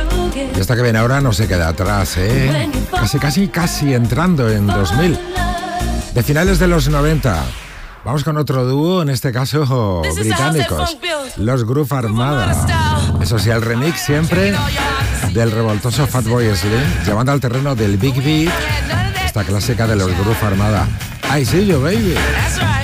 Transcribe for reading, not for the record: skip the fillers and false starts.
Y esta que viene ahora no se queda atrás, ¿eh? Casi entrando en 2000. De finales de los 90. Vamos con otro dúo, en este caso británicos, los Groove Armada. Eso sí, el remix siempre del revoltoso Fatboy Slim, llevando al terreno del Big Beat esta clásica de los Groove Armada. I See You, Baby.